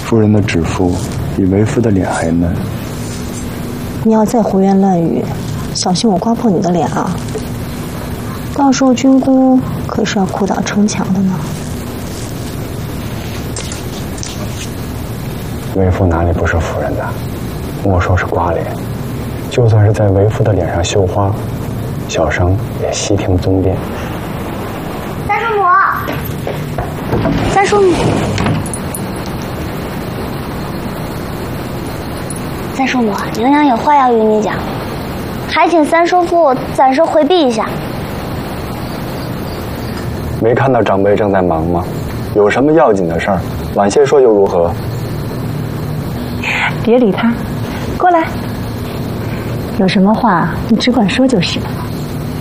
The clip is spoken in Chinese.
夫人的指腹比为夫的脸还嫩。 你要再胡言乱语，小心我刮破你的脸啊！到时候君姑可是要哭倒城墙的呢。 为夫哪里不是夫人的？莫说是刮脸，就算是在为夫的脸上绣花，小生也悉听宗便。 三叔母，三叔母，三叔母，娘娘有话要与你讲，还请三叔父暂时回避一下。 没看到长辈正在忙吗？有什么要紧的事儿，晚些说又如何？ 别理他，过来。有什么话你只管说就是了。